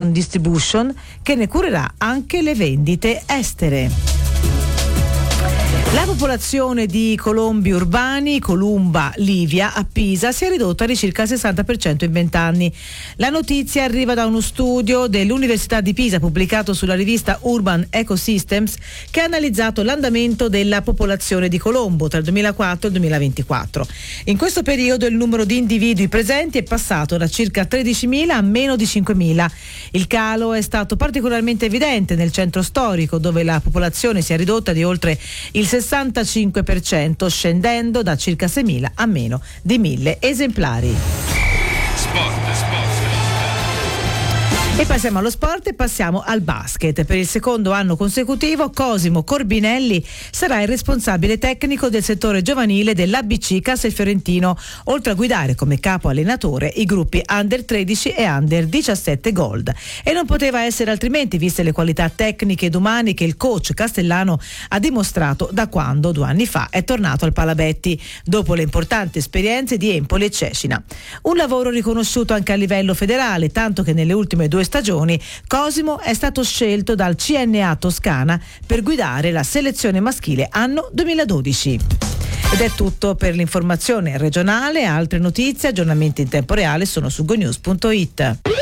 Vision Distribution, che ne curerà anche le vendite estere. La popolazione di colombi urbani, Columba Livia, a Pisa, si è ridotta di circa il 60% in 20 anni. La notizia arriva da uno studio dell'Università di Pisa pubblicato sulla rivista Urban Ecosystems, che ha analizzato l'andamento della popolazione di Colombo tra il 2004 e il 2024. In questo periodo il numero di individui presenti è passato da circa 13.000 a meno di 5.000. Il calo è stato particolarmente evidente nel centro storico, dove la popolazione si è ridotta di oltre il 65%, scendendo da circa 6.000 a meno di 1.000 esemplari. Sport. E passiamo allo sport e passiamo al basket. Per il secondo anno consecutivo Cosimo Corbinelli sarà il responsabile tecnico del settore giovanile dell'ABC Castelfiorentino, oltre a guidare come capo allenatore i gruppi Under 13 e Under 17 Gold. E non poteva essere altrimenti, viste le qualità tecniche ed umane che il coach castellano ha dimostrato da quando 2 anni fa è tornato al Palabetti, dopo le importanti esperienze di Empoli e Cecina. Un lavoro riconosciuto anche a livello federale, tanto che nelle ultime 2 stagioni Cosimo è stato scelto dal CNA Toscana per guidare la selezione maschile anno 2012. Ed è tutto per l'informazione regionale. Altre notizie, aggiornamenti in tempo reale sono su gonews.it.